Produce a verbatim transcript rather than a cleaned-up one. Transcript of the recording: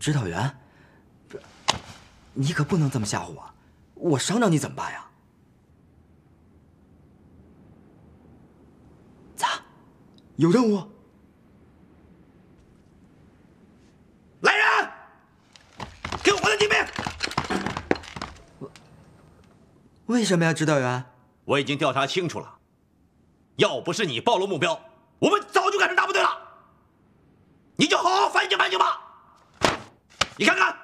指导员，不，你可不能这么吓唬我，我伤着你怎么办呀？咋？有任务？ 来人，给我换提兵！ 为什么呀，指导员？ 我已经调查清楚了，要不是你暴露目标，我们早就改成大部队了。你就好好反省反省吧。你看看，